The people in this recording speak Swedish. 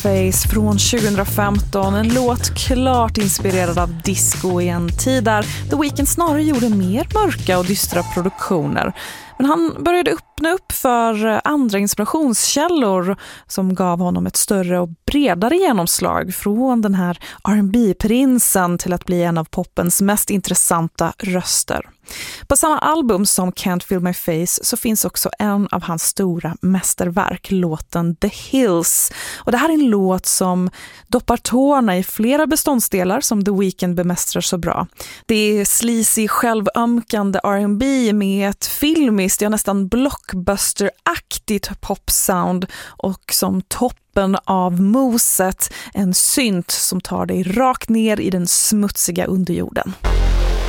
Face från 2015. En låt klart inspirerad av disco i en tid där The Weeknd snarare gjorde mer mörka och dystra produktioner. Men han började öppna upp för andra inspirationskällor som gav honom ett större och bredare genomslag, från den här R&B-prinsen till att bli en av popens mest intressanta röster. På samma album som Can't Feel My Face så finns också en av hans stora mästerverk, låten The Hills. Och det här är en låt som doppar tårna i flera beståndsdelar som The Weeknd bemästrar så bra. Det är sleazy, självömkande R&B med ett filmiskt, ja nästan blockbuster-aktigt popsound, och som toppen av moset en synt som tar dig rakt ner i den smutsiga underjorden.